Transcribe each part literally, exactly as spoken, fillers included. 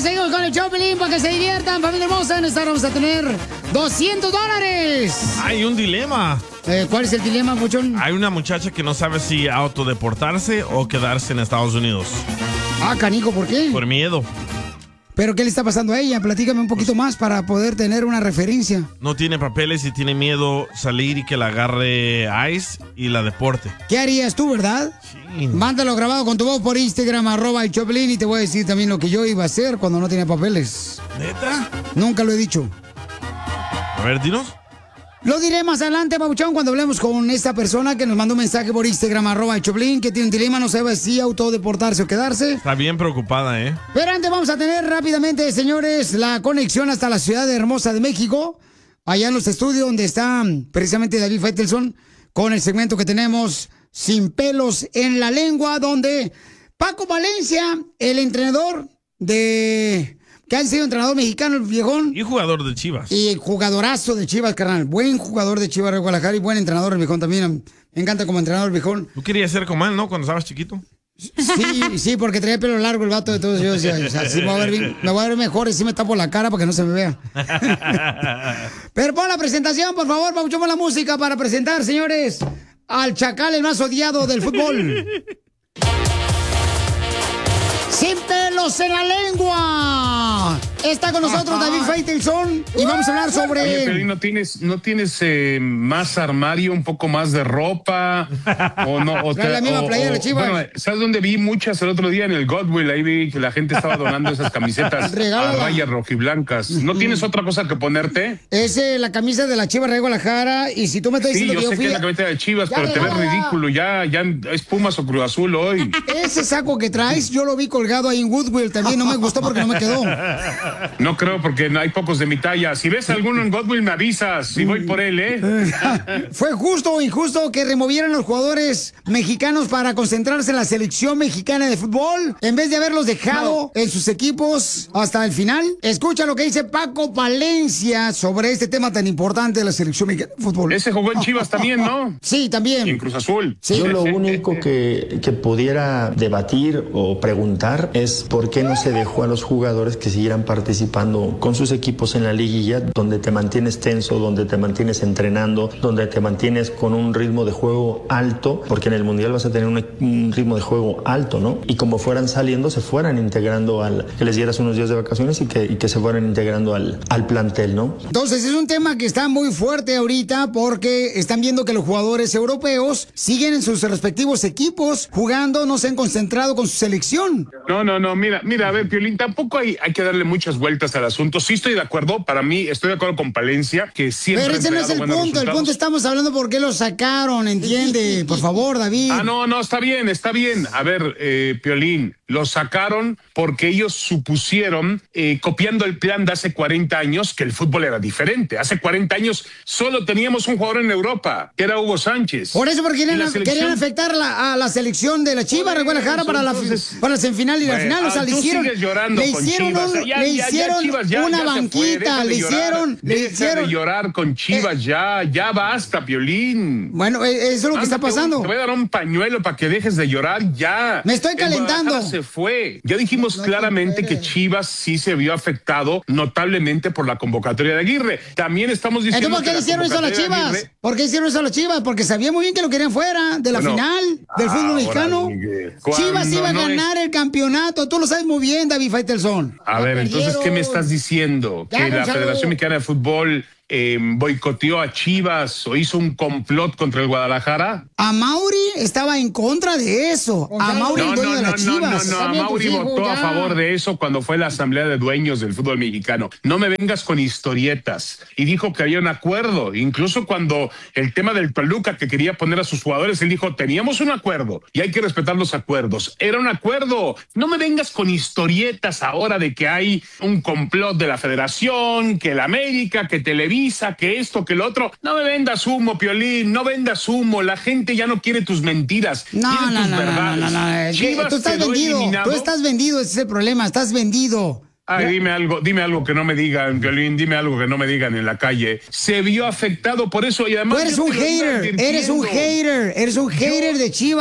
señores, seguimos con el Choplin para que se diviertan, familia hermosa. En esta hora vamos a tener doscientos dólares. Hay un dilema. Eh, ¿Cuál es el dilema, Puchón? Hay una muchacha que no sabe si autodeportarse o quedarse en Estados Unidos. Ah, canijo, ¿por qué? Por miedo. ¿Pero qué le está pasando a ella? Platícame un poquito más para poder tener una referencia. No tiene papeles y tiene miedo salir y que la agarre ICE y la deporte. ¿Qué harías tú, verdad? Sí. Mándalo grabado con tu voz por Instagram, arroba el Choplin, y te voy a decir también lo que yo iba a hacer cuando no tenía papeles. ¿Neta? Nunca lo he dicho. A ver, dinos. Lo diré más adelante, Pabuchón, cuando hablemos con esta persona que nos mandó un mensaje por Instagram, arroba el Choplin, que tiene un dilema, no sabe si autodeportarse o quedarse. Está bien preocupada, ¿eh? Pero antes vamos a tener rápidamente, señores, la conexión hasta la ciudad hermosa de México, allá en los estudios donde está precisamente David Faitelson, con el segmento que tenemos Sin Pelos en la Lengua, donde Paco Valencia, el entrenador de... que ha sido entrenador mexicano, el viejón. Y jugador de Chivas. Y jugadorazo de Chivas, carnal. Buen jugador de Chivas de Guadalajara y buen entrenador el viejón también. Me encanta como entrenador el viejón. Tú querías ser como él, ¿no? Cuando estabas chiquito. Sí, sí, porque traía pelo largo el vato de todos. Yo decía, o sea, sí me voy a ver bien, me voy a ver mejor y sí me tapo la cara para que no se me vea. Pero pon la presentación, por favor, pauchamos la música para presentar, señores, al chacal, el más odiado del fútbol. Sin pelos en la lengua. Está con nosotros David Faitelson y vamos a hablar sobre... Oye, pero ¿no tienes, no tienes eh, más armario, un poco más de ropa? O no, o Trae la misma o- playera de o- Chivas. Bueno, ¿sabes dónde vi muchas el otro día? En el Godwill, ahí vi que la gente estaba donando esas camisetas Regálala. a rayas rojiblancas. ¿No tienes otra cosa que ponerte? Es eh, la camisa de la Chivas de Guadalajara y si tú me estás Sí, diciendo yo que yo sé fui... que es la camiseta de Chivas, Ya, pero te ves regálala. ridículo. Ya, ya es Pumas o Cruz Azul hoy. Ese saco que traes, yo lo vi colgado ahí en Woodville también, no me gustó porque no me quedó. No creo, porque no hay pocos de mi talla. Si ves alguno en Godwill, me avisas y voy por él, ¿eh? ¿Fue justo o injusto que removieran los jugadores mexicanos para concentrarse en la selección mexicana de fútbol en vez de haberlos dejado en sus equipos hasta el final? Escucha lo que dice Paco Palencia sobre este tema tan importante de la selección mexicana de fútbol. Ese jugó en Chivas también, ¿no? Sí, también. Y en Cruz Azul. Sí. Yo lo único que, que pudiera debatir o preguntar es por qué no se dejó a los jugadores que siguieran participando con sus equipos en la liguilla, donde te mantienes tenso, donde te mantienes entrenando, donde te mantienes con un ritmo de juego alto, porque en el Mundial vas a tener un, un ritmo de juego alto, ¿no? Y como fueran saliendo, se fueran integrando al... que les dieras unos días de vacaciones y que, y que se fueran integrando al, al plantel, ¿no? Entonces es un tema que está muy fuerte ahorita porque están viendo que los jugadores europeos siguen en sus respectivos equipos jugando, no se han concentrado con su selección. No, no, no, mira, mira, a ver, Piolín, tampoco hay, hay que darle muchas vueltas al asunto. Sí estoy de acuerdo, para mí, estoy de acuerdo con Palencia, que siempre Pero ha ese no es entregado el buenos punto, el resultados. punto estamos hablando por qué lo sacaron, ¿entiende? Por favor, David. Ah, no, no, está bien, está bien. A ver, eh, Piolín, lo sacaron porque ellos supusieron, eh, copiando el plan de hace cuarenta años, que el fútbol era diferente. Hace cuarenta años solo teníamos un jugador en Europa, que era Hugo Sánchez. Por eso, porque Y querían, la selección- querían afectar la- a la selección de la Chivas de Guadalajara para la, entonces- para la semifinal y la Bueno, final. O sea, ah, le tú hicieron, sigues llorando le con hicieron, Chivas. un- Ya, le ya, ya, hicieron Chivas, ya, una ya se fue, banquita, deja de le llorar. hicieron, le Deja hicieron. de llorar con Chivas, ya, ya basta, Piolín. Bueno, eh, eso es lo que está Ándate, pasando. Te voy a dar un pañuelo para que dejes de llorar ya. Me estoy El calentando. Guadalajara se fue. Ya dijimos No, no claramente puede. que Chivas sí se vio afectado notablemente por la convocatoria de Aguirre. También estamos diciendo Entonces, ¿por qué que le la hicieron eso a las convocatoria de Chivas? Aguirre- ¿Por qué hicieron eso a las Chivas? Porque sabía muy bien que lo querían fuera de la Bueno, final del fútbol ahora, mexicano. Miguel, Chivas cuando iba a no es- ganar el campeonato. Tú lo sabes muy bien, David Faitelson. A ver, entonces, ¿qué me estás diciendo? Ya, ¿Que la Gonzalo. Federación Mexicana de Fútbol eh, boicoteó a Chivas o hizo un complot contra el Guadalajara? A Mauri estaba en contra de eso. A Mauri, el No, dueño no, de no, las no, Chivas. no, no, También Mauri tus hijos, votó a ya. favor de eso cuando fue la asamblea de dueños del fútbol mexicano. No me vengas con historietas. Y dijo que había un acuerdo. Incluso cuando el tema del Toluca que quería poner a sus jugadores, él dijo, teníamos un acuerdo y hay que respetar los acuerdos. Era un acuerdo. No me vengas con historietas ahora de que hay un complot de la Federación, que el América, que Televisa, que esto, que lo otro. No me vendas humo, Piolín, no vendas humo. La gente ya no quiere tus mentiras. No, quiere no, tus no, no, no, verdades. no, no, no. Chivas Tú estás quedó vendido. eliminado. Tú estás vendido, ese es el problema. Estás vendido. Ay, dime algo, dime algo que no me digan, Violín, dime algo que no me digan en la calle. Se vio afectado por eso y además... Tú eres yo un te lo iba hater, eres un advirtiendo. hater, eres un hater de Chivas.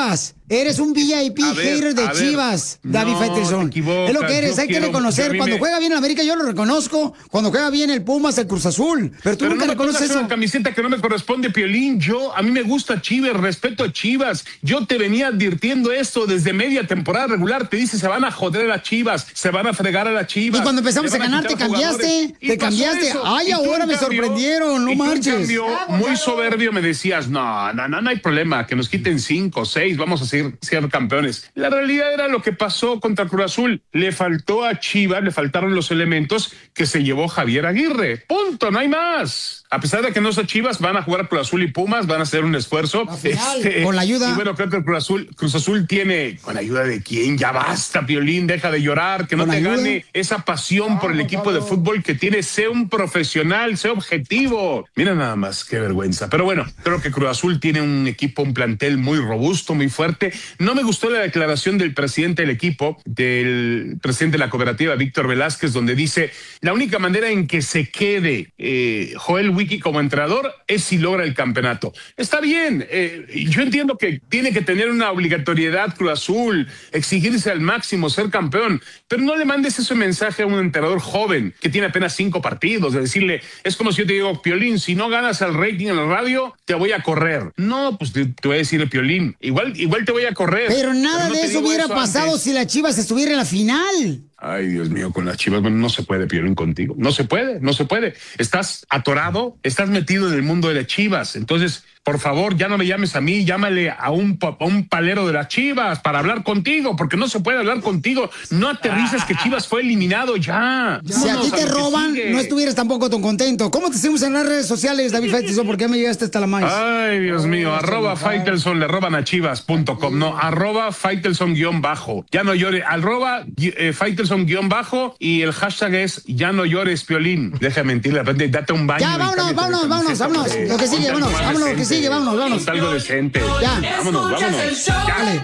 Eres un V I P A ver, hater de a ver. Chivas, David No, Faitelson. te equivocas, Es lo que eres, yo hay que quiero- reconocer. a mí Cuando me- juega bien el América, yo lo reconozco. Cuando juega bien el Pumas, el Cruz Azul. Pero tú Pero nunca no me reconoces pongas eso. una camiseta que no me corresponde, Piolín. Yo, a mí me gusta Chivas, respeto a Chivas. Yo te venía advirtiendo esto desde media temporada regular. Te dice, se van a joder a las Chivas, se van a fregar a las Chivas. Y cuando empezamos le a van ganar, te quitar cambiaste, jugadores. Y te pasó cambiaste. eso. Ay, Y tú, ahora en me cambio- sorprendieron, no y tú, en marches. cambio, muy soberbio me decías, no, no, no, no hay problema, que nos quiten cinco, seis, vamos a ser, ser campeones. La realidad era lo que pasó contra Cruz Azul. Le faltó a Chivas, le faltaron los elementos que se llevó Javier Aguirre. Punto, no hay más. A pesar de que no son Chivas, van a jugar Cruz Azul y Pumas, van a hacer un esfuerzo. Este, final, con la ayuda. Y bueno, creo que el Cruz Azul, Cruz Azul tiene, ¿con ayuda de quién? Ya basta, Piolín, deja de llorar, que no ¿Con te ayuda? gane esa pasión por el equipo de fútbol que tiene. Sé un profesional, sé objetivo. Mira nada más, qué vergüenza. Pero bueno, creo que Cruz Azul tiene un equipo, un plantel muy robusto, muy fuerte. No me gustó la declaración del presidente del equipo, del presidente de la cooperativa, Víctor Velázquez, donde dice, la única manera en que se quede eh, Joel Wiki como entrenador es si logra el campeonato. Está bien, eh, yo entiendo que tiene que tener una obligatoriedad Cruz Azul, exigirse al máximo, ser campeón, pero no le mandes ese mensaje a un entrenador joven que tiene apenas cinco partidos, de decirle, es como si yo te digo, Piolín, si no ganas el rating en la radio, te voy a correr. No, pues te, te voy a decir, Piolín, igual, igual te voy a correr. Pero nada no de te eso digo hubiera eso pasado antes. si la Chivas estuviera en la final. Ay, Dios mío, con las Chivas, bueno, no se puede, Piolín, contigo. No se puede, no se puede. Estás atorado, estás metido en el mundo de las Chivas. Entonces, por favor, ya no me llames a mí, llámale a un, pa- a un palero de las Chivas para hablar contigo, porque no se puede hablar contigo. No aterrices que Chivas fue eliminado ya. Si a ti Vámonos te lo que roban, sigue. no estuvieras tampoco tan contento. ¿Cómo te seguimos en las redes sociales, David Faitelson? ¿Por qué me llegaste hasta la maíz? Ay, Dios mío, arroba Faitelson, le roban a chivas punto com, no, arroba Faitelson guión bajo, ya no llore, arroba eh, Faitelson guión bajo, y el hashtag es ya no llores, Piolín. Deja de mentir, de repente date un baño. Ya, y vámonos, cámbiate de vámonos, vámonos, camiseta, vámonos. hombre. Lo que sigue, Ponte algo vámonos, más vámonos, lo que decente. sigue, vámonos, vámonos. Ponte algo decente. Ya. Vámonos, vámonos. Ya. Dale.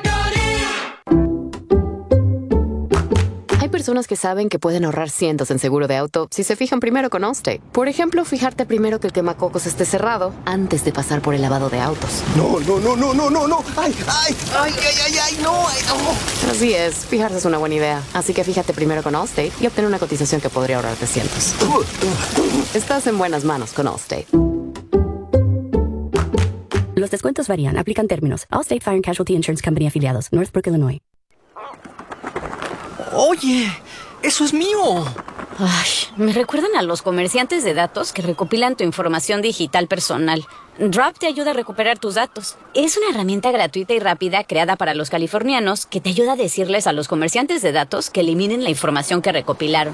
Hay personas que saben que pueden ahorrar cientos en seguro de auto si se fijan primero con Allstate. Por ejemplo, fijarte primero que el quemacocos esté cerrado antes de pasar por el lavado de autos. No, no, no, no, no, no, no. Ay, ay, ay, ay, ay, ay, no, ay, no. Así es, fijarse es una buena idea. Así que fíjate primero con Allstate y obtén una cotización que podría ahorrarte cientos. Estás en buenas manos con Allstate. Los descuentos varían. Aplican términos. Allstate Fire and Casualty Insurance Company afiliados. Northbrook, Illinois. Oye, eso es mío. Ay, me recuerdan a los comerciantes de datos que recopilan tu información digital personal. Drop te ayuda a recuperar tus datos. Es una herramienta gratuita y rápida creada para los californianos que te ayuda a decirles a los comerciantes de datos que eliminen la información que recopilaron.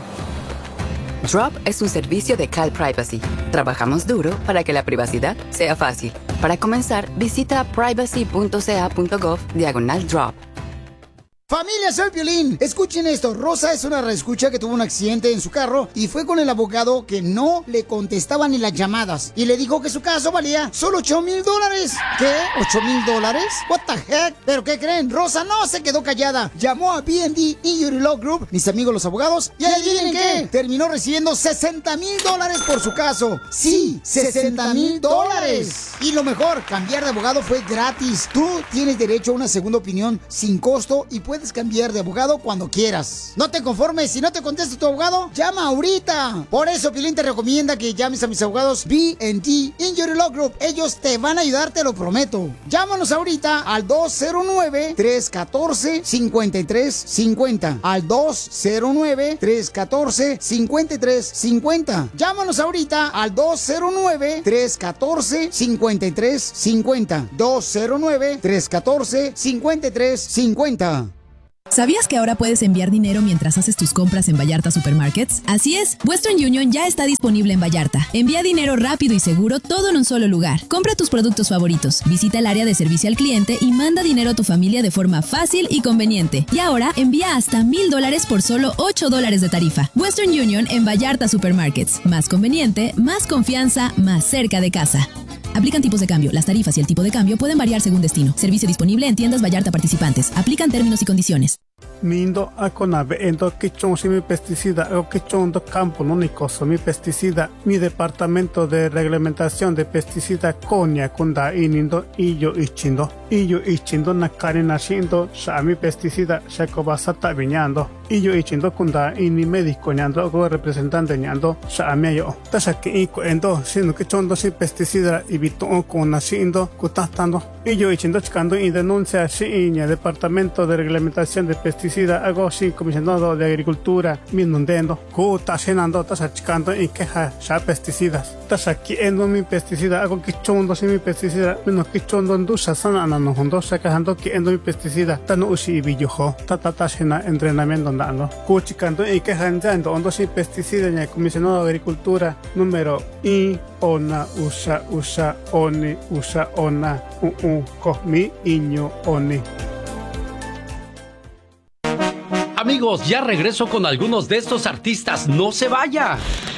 Drop es un servicio de Cal Privacy. Trabajamos duro para que la privacidad sea fácil. Para comenzar, visita privacy.ca.gov diagonal drop. Familia, soy Piolín. Escuchen esto. Rosa es una reescucha que tuvo un accidente en su carro y fue con el abogado que no le contestaba ni las llamadas. Y le dijo que su caso valía solo ocho mil dólares. ¿Qué? ¿ocho mil dólares? What the heck? ¿Pero qué creen? Rosa no se quedó callada. Llamó a B and D Injury Law Group, mis amigos los abogados, y adivinen qué. Terminó recibiendo sesenta mil dólares por su caso. Sí, sesenta mil dólares. Y lo mejor, cambiar de abogado fue gratis. Tú tienes derecho a una segunda opinión sin costo y puedes cambiar de abogado cuando quieras. No te conformes, si no te contesta tu abogado, llama ahorita. Por eso Piolín te recomienda que llames a mis abogados B and D Injury Law Group. Ellos te van a ayudar, te lo prometo. Llámanos ahorita al dos cero nueve, tres uno cuatro, cinco tres cinco cero. Al dos cero nueve, tres uno cuatro, cinco tres cinco cero. Llámanos ahorita al dos cero nueve, tres uno cuatro, cinco tres cinco cero. dos cero nueve, tres uno cuatro, cinco tres cinco cero. ¿Sabías que ahora puedes enviar dinero mientras haces tus compras en Vallarta Supermarkets? Así es, Western Union ya está disponible en Vallarta. Envía dinero rápido y seguro, todo en un solo lugar. Compra tus productos favoritos, visita el área de servicio al cliente y manda dinero a tu familia de forma fácil y conveniente. Y ahora envía hasta mil dólares por solo ocho dólares de tarifa. Western Union en Vallarta Supermarkets. Más conveniente, más confianza, más cerca de casa. Aplican tipos de cambio. Las tarifas y el tipo de cambio pueden variar según destino. Servicio disponible en tiendas Vallarta participantes. Aplican términos y condiciones. mindo akona beendo kichon si mi pesticida o kichon do campo no nicoso mi pesticida mi departamento de reglamentación de pesticida konya kunda inindo iyo ichindo iyo ichindo nakari nashindo sha mi pesticida shakobasata viñando iyo ichindo kunda ini médico ñando go representante ñando sha meyo tasha que iko endo sino kichon do si pesticida ibito con nashindo kutatando iyo ichindo chikando y denuncia si iña departamento de reglamentación de pesticida hago sin comisionado de agricultura minundendo ku tashenando tasachikando y queja sha pesticidas tasakiendo mi pesticida hago kichondo si mi pesticida menos kichondo ndusha sana no hondo sacando kiendo mi pesticida tano ushi biyojo tata tashena entrenamiento dando ku chikando y queja ndando ondo si pesticida ña comisionado de agricultura número i ona usa usa oni usa ona u u komi iño oni. Amigos, ya regreso con algunos de estos artistas. ¡No se vaya!